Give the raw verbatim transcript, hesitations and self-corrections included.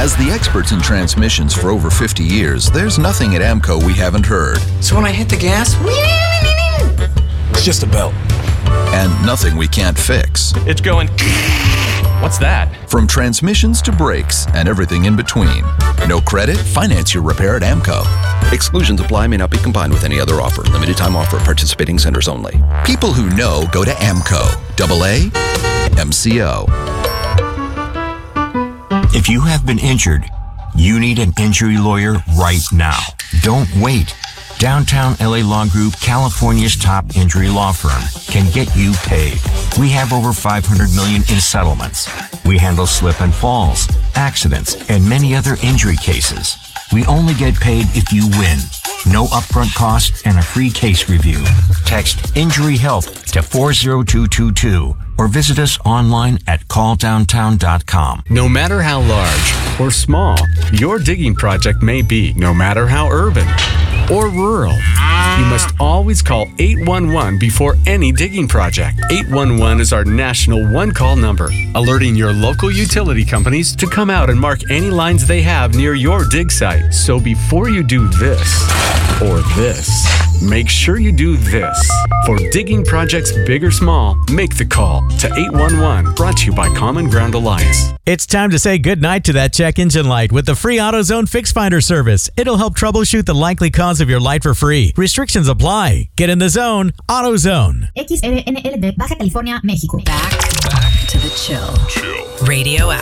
As the experts in transmissions for over fifty years, there's nothing at AMCO we haven't heard. So when I hit the gas, it's just a belt. And nothing we can't fix. It's going... What's that? From transmissions to brakes and everything in between. No credit? Finance your repair at AMCO. Exclusions apply, may not be combined with any other offer. Limited time offer at participating centers only. People who know go to AMCO. Double A, M C O. If you have been injured, you need an injury lawyer right now. Don't wait. Downtown L A Law Group, California's top injury law firm, can get you paid. We have over five hundred million dollars in settlements. We handle slip and falls, accidents, and many other injury cases. We only get paid if you win. No upfront costs and a free case review. Text Injury Help to four zero two two two or visit us online at call downtown dot com. No matter how large or small your digging project may be, no matter how urban or rural, you must always call eight one one before any digging project. eight one one is our national one-call number, alerting your local utility companies to come out and mark any lines they have near your dig site. So before you do this or this, make sure you do this. For digging projects big or small, make the call to eight one one, brought to you by Common Ground Alliance. It's time to say goodnight to that check engine light with the free AutoZone Fix Finder service. It'll help troubleshoot the likely cause of your light for free. Restrictions apply. Get in the zone. AutoZone. X R N L D, Baja California, México. Back, back to the chill. Chill. Radio app.